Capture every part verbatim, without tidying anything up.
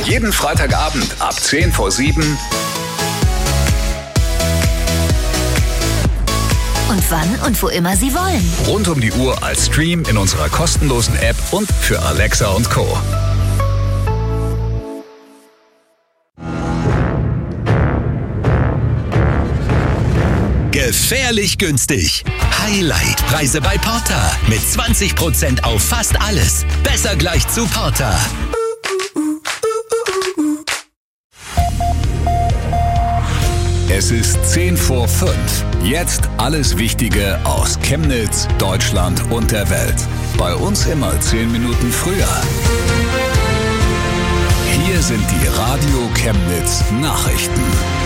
Jeden Freitagabend ab zehn vor sieben. Und wann und wo immer Sie wollen. Rund um die Uhr als Stream in unserer kostenlosen App und für Alexa und Co. Gefährlich günstig. Highlight-Preise bei Porter. Mit zwanzig Prozent auf fast alles. Besser gleich zu Porter. Es ist zehn vor fünf. Jetzt alles Wichtige aus Chemnitz, Deutschland und der Welt. Bei uns immer zehn Minuten früher. Hier sind die Radio Chemnitz Nachrichten.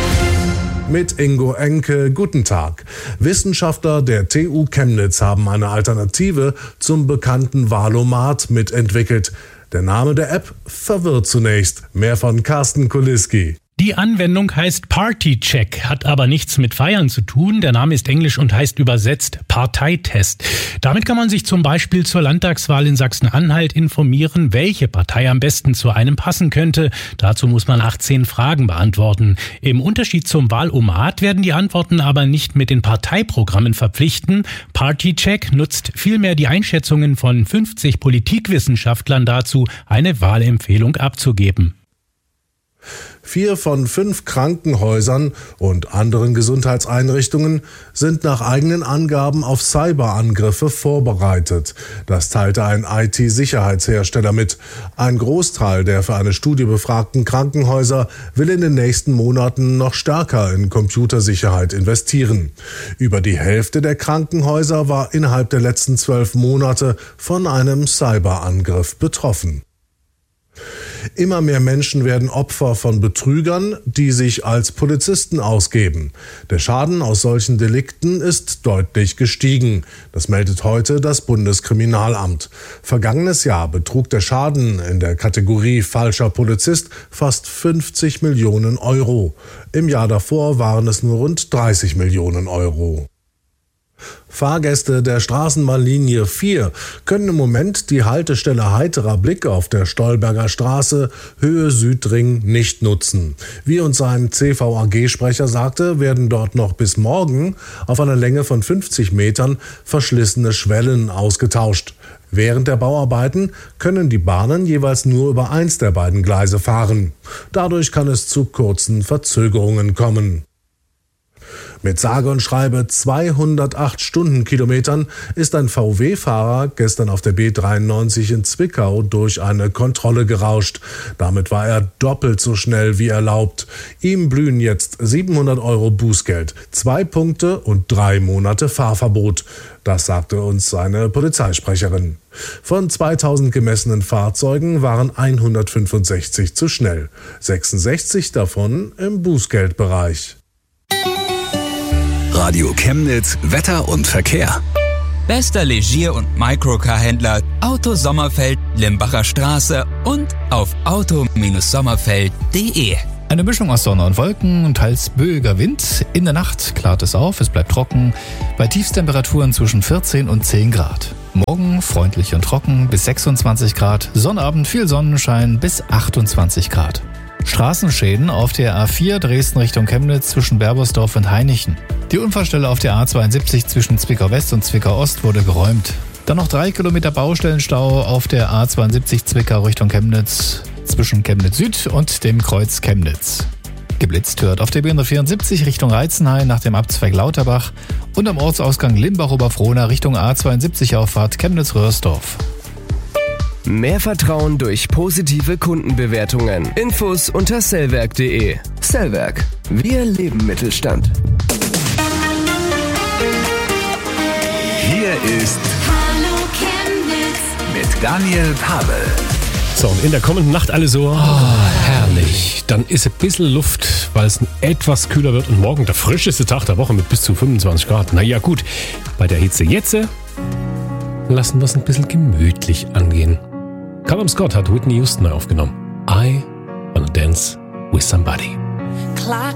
Mit Ingo Enke, guten Tag. Wissenschaftler der T U Chemnitz haben eine Alternative zum bekannten Wahlomat mitentwickelt. Der Name der App verwirrt zunächst. Mehr von Carsten Kuliski. Die Anwendung heißt Partycheck, hat aber nichts mit Feiern zu tun. Der Name ist englisch und heißt übersetzt Parteitest. Damit kann man sich zum Beispiel zur Landtagswahl in Sachsen-Anhalt informieren, welche Partei am besten zu einem passen könnte. Dazu muss man achtzehn Fragen beantworten. Im Unterschied zum Wahlomat werden die Antworten aber nicht mit den Parteiprogrammen verpflichten. Partycheck nutzt vielmehr die Einschätzungen von fünfzig Politikwissenschaftlern dazu, eine Wahlempfehlung abzugeben. Vier von fünf Krankenhäusern und anderen Gesundheitseinrichtungen sind nach eigenen Angaben auf Cyberangriffe vorbereitet. Das teilte ein I T-Sicherheitshersteller mit. Ein Großteil der für eine Studie befragten Krankenhäuser will in den nächsten Monaten noch stärker in Computersicherheit investieren. Über die Hälfte der Krankenhäuser war innerhalb der letzten zwölf Monate von einem Cyberangriff betroffen. Immer mehr Menschen werden Opfer von Betrügern, die sich als Polizisten ausgeben. Der Schaden aus solchen Delikten ist deutlich gestiegen. Das meldet heute das Bundeskriminalamt. Vergangenes Jahr betrug der Schaden in der Kategorie falscher Polizist fast fünfzig Millionen Euro. Im Jahr davor waren es nur rund dreißig Millionen Euro. Fahrgäste der Straßenbahnlinie vier können im Moment die Haltestelle Heiterer Blick auf der Stolberger Straße, Höhe Südring, nicht nutzen. Wie uns ein C V A G-Sprecher sagte, werden dort noch bis morgen auf einer Länge von fünfzig Metern verschlissene Schwellen ausgetauscht. Während der Bauarbeiten können die Bahnen jeweils nur über eins der beiden Gleise fahren. Dadurch kann es zu kurzen Verzögerungen kommen. Mit sage und schreibe zweihundertacht Stundenkilometern ist ein V W-Fahrer gestern auf der B dreiundneunzig in Zwickau durch eine Kontrolle gerauscht. Damit war er doppelt so schnell wie erlaubt. Ihm blühen jetzt siebenhundert Euro Bußgeld, zwei Punkte und drei Monate Fahrverbot. Das sagte uns seine Polizeisprecherin. Von zweitausend gemessenen Fahrzeugen waren hundertfünfundsechzig zu schnell, sechsundsechzig davon im Bußgeldbereich. Radio Chemnitz, Wetter und Verkehr. Bester Legier- und Microcar-Händler Auto Sommerfeld, Limbacher Straße und auf auto Sommerfeld punkt de. Eine Mischung aus Sonne und Wolken und teils böiger Wind. In der Nacht klart es auf, es bleibt trocken. Bei Tiefstemperaturen zwischen vierzehn und zehn Grad. Morgen freundlich und trocken bis sechsundzwanzig Grad. Sonnabend viel Sonnenschein bis achtundzwanzig Grad. Straßenschäden auf der A vier Dresden Richtung Chemnitz zwischen Berbersdorf und Hainichen. Die Unfallstelle auf der A zweiundsiebzig zwischen Zwickau West und Zwickau Ost wurde geräumt. Dann noch drei Kilometer Baustellenstau auf der A zweiundsiebzig Zwickau Richtung Chemnitz zwischen Chemnitz Süd und dem Kreuz Chemnitz. Geblitzt wird auf der B hundertvierundsiebzig Richtung Reizenhain nach dem Abzweig Lauterbach und am Ortsausgang Limbach-Oberfrohna Richtung A zweiundsiebzig Auffahrt Chemnitz-Röhrsdorf. Mehr Vertrauen durch positive Kundenbewertungen. Infos unter sellwerk punkt de. Sellwerk. Wir leben Mittelstand. Hier ist Hallo Chemnitz mit Daniel Pavel. So, und in der kommenden Nacht alle so, oh, herrlich. Dann ist ein bisschen Luft, weil es etwas kühler wird und morgen der frischeste Tag der Woche mit bis zu fünfundzwanzig Grad. Naja gut, bei der Hitze jetzt lassen wir es ein bisschen gemütlich angehen. Callum Scott hat Whitney Houston neu aufgenommen. I wanna dance with somebody. Clock